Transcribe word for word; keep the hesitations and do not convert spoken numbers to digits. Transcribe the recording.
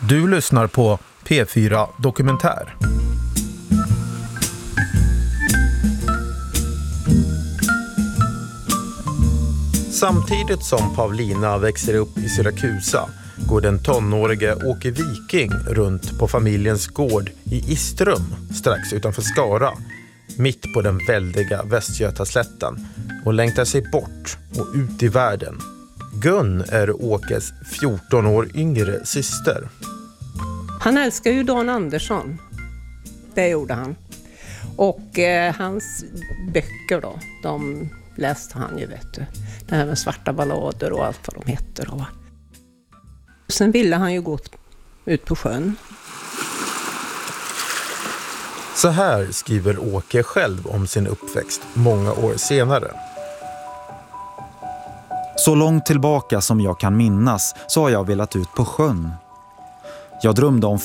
Du lyssnar på P fyra Dokumentär. Samtidigt som Pavlina växer upp i Syrakusa går den tonårige Åke Viking runt på familjens gård i Istrum strax utanför Skara, mitt på den väldiga Västgötaslätten, och längtar sig bort och ut i världen. Gun är Åkes fjorton år yngre syster. Han älskar ju Dan Andersson. Det gjorde han. Och eh, hans böcker då, de läste han ju, vet du. Det här med svarta ballader och allt vad de heter. Och sen ville han ju gå ut på sjön. Så här skriver Åke själv om sin uppväxt många år senare. Så långt tillbaka som jag kan minnas så har jag velat ut på sjön. Jag drömde om